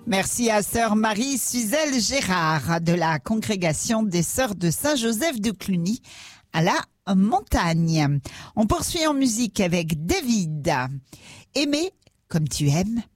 Merci à sœur Marie Suzel Gérard de la congrégation des sœurs de Saint-Joseph de Cluny à la montagne. On poursuit en musique avec David. Aimer comme tu aimes.